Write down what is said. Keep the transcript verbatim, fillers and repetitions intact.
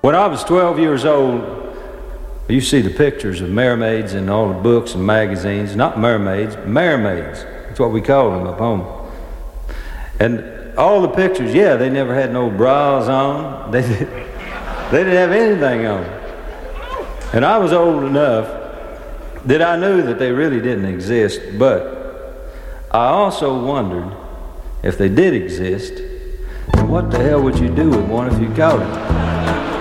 When I was twelve years old, you see the pictures of mermaids in all the books and magazines. Not mermaids, mermaids. That's what we called them up home. And all the pictures, yeah, they never had no bras on. They, did, they didn't have anything on. And I was old enough that I knew that they really didn't exist, but I also wondered if they did exist, what the hell would you do with one if you caught it?